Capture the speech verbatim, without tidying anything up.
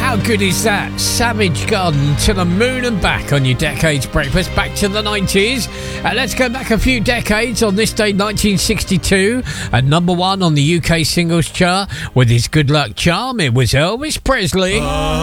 How good is that? Savage Garden, To the Moon and Back on your Decades Breakfast. Back to the nineties. Uh, let's go back a few decades. On this day, nineteen sixty-two, at number one on the U K singles chart with his Good Luck Charm, it was Elvis Presley. Uh.